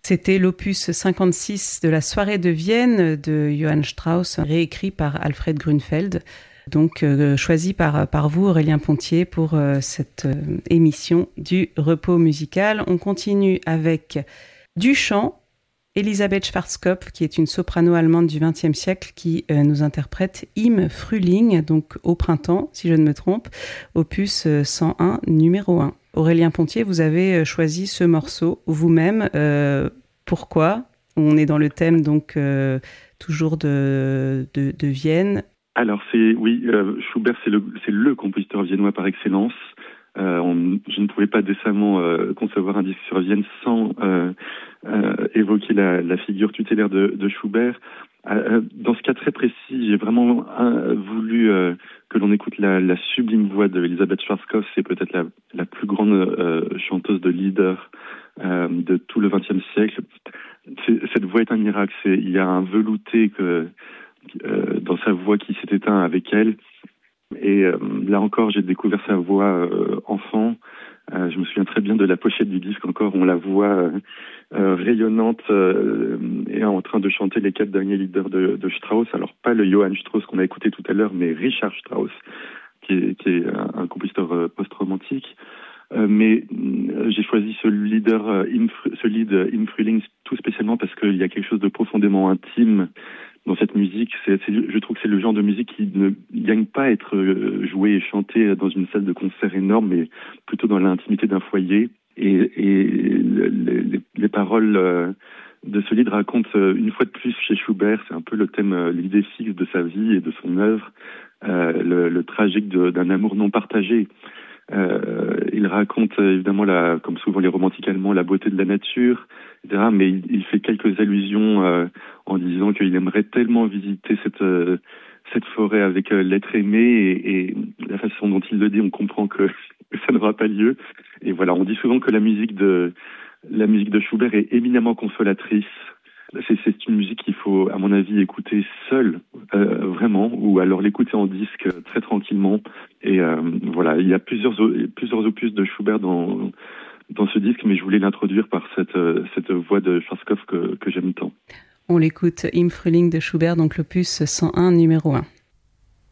C'était l'opus 56 de la soirée de Vienne de Johann Strauss, réécrit par Alfred Grünfeld. Donc choisi par vous, Aurélien Pontier, pour cette émission du repos musical. On continue avec du chant. Elisabeth Schwarzkopf, qui est une soprano allemande du XXe siècle, qui nous interprète Im Frühling, donc au printemps, si je ne me trompe, opus 101, numéro 1. Aurélien Pontier, vous avez choisi ce morceau vous-même. Pourquoi ? On est dans le thème, donc, toujours de Vienne. Alors, Schubert, c'est le compositeur viennois par excellence. Je ne pouvais pas décemment concevoir un disque sur Vienne sans évoquer la figure tutélaire de Schubert. Dans ce cas très précis, j'ai vraiment voulu que l'on écoute la sublime voix de Elisabeth Schwarzkopf. C'est peut-être la plus grande chanteuse de lieder de tout le XXe siècle. Cette voix est un miracle. Il y a un velouté dans sa voix qui s'est éteint avec elle. Et là encore, j'ai découvert sa voix enfant. Je me souviens très bien de la pochette du disque encore. On la voit rayonnante et en train de chanter les 4 derniers lieders de Strauss. Alors pas le Johann Strauss qu'on a écouté tout à l'heure, mais Richard Strauss, qui est un compositeur post-romantique. Mais j'ai choisi ce lead Im Frühling tout spécialement parce qu'il y a quelque chose de profondément intime dans cette musique. Je trouve que c'est le genre de musique qui ne gagne pas à être joué et chanté dans une salle de concert énorme, mais plutôt dans l'intimité d'un foyer. Et les paroles de ce livre racontent une fois de plus chez Schubert, c'est un peu le thème, l'idée fixe de sa vie et de son œuvre, le tragique d'un amour non partagé. Il raconte évidemment, comme souvent les romantiques allemands, la beauté de la nature, etc. Mais il fait quelques allusions en disant qu'il aimerait tellement visiter cette forêt avec l'être aimé, et la façon dont il le dit, on comprend que ça n'aura pas lieu. Et voilà, on dit souvent que la musique de Schubert est éminemment consolatrice. C'est une musique qu'il faut, à mon avis, écouter seule, vraiment, ou alors l'écouter en disque très tranquillement. Et voilà, il y a plusieurs opus de Schubert dans ce disque, mais je voulais l'introduire par cette voix de Schwarzkopf que j'aime tant. On l'écoute, Im Frühling de Schubert, donc l'opus 101, numéro 1.